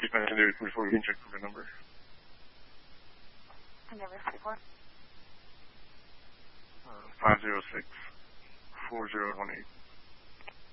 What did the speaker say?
before we can check for the number. Number 44. 506-4018.